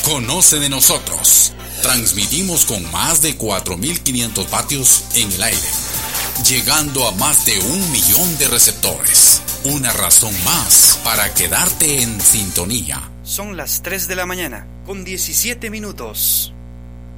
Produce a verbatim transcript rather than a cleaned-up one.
Conoce de nosotros. Transmitimos con más de cuatro mil quinientos vatios en el aire, llegando a más de un millón de receptores. Una razón más para quedarte en sintonía. Son las tres de la mañana, con diecisiete minutos.